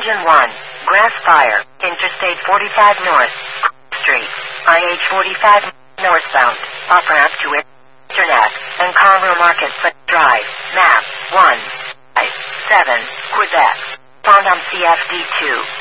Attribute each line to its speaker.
Speaker 1: Engine 1, Grass Fire, Interstate 45 North, Street, IH 45 northbound, off-ramp to Internet, and Conroe Marketplace Drive, map 1, 7, Quebec, found on CFD2.